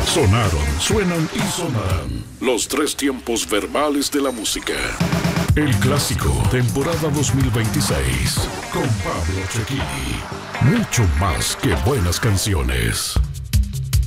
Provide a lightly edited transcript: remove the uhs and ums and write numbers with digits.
Sonaron, suenan y sonarán los tres tiempos verbales de la música. El clásico, temporada 2026, con Pablo Cecchini. Mucho más que buenas canciones.